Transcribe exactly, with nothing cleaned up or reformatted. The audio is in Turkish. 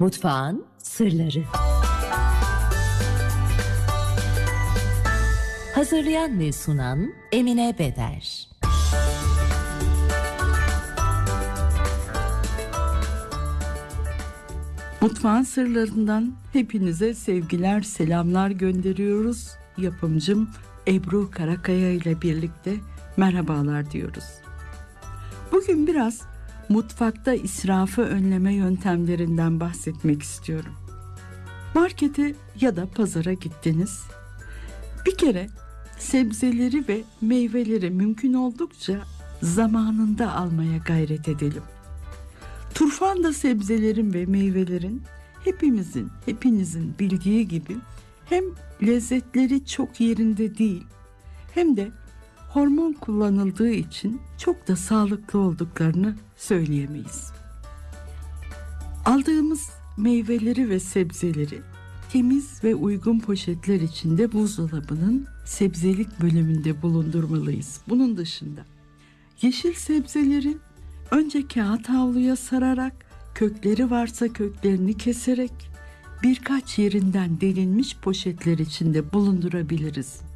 Mutfağın sırları. Hazırlayan ve sunan Emine Beder. Mutfağın sırlarından hepinize sevgiler, selamlar gönderiyoruz. Yapımcım Ebru Karakaya ile birlikte merhabalar diyoruz. Bugün biraz mutfakta israfı önleme yöntemlerinden bahsetmek istiyorum. Markete ya da pazara gittiniz. Bir kere sebzeleri ve meyveleri mümkün oldukça zamanında almaya gayret edelim. Turfanda sebzelerin ve meyvelerin hepimizin, hepinizin bildiği gibi hem lezzetleri çok yerinde değil, hem de hormon kullanıldığı için çok da sağlıklı olduklarını söyleyemeyiz. Aldığımız meyveleri ve sebzeleri temiz ve uygun poşetler içinde buzdolabının sebzelik bölümünde bulundurmalıyız. Bunun dışında yeşil sebzeleri önce kağıt havluya sararak, kökleri varsa köklerini keserek birkaç yerinden delinmiş poşetler içinde bulundurabiliriz.